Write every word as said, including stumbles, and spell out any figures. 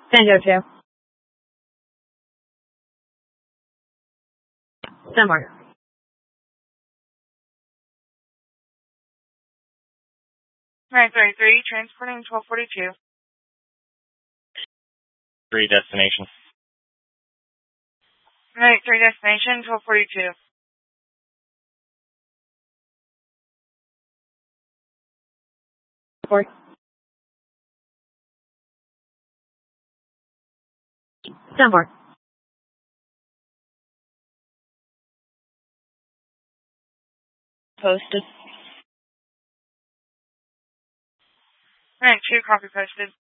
Tango two. Somewhere. nine thirty-three, transporting twelve forty-two. Three destination. nine three destination, twelve forty-two. Four. Somewhere. Posted. nine two, copy posted.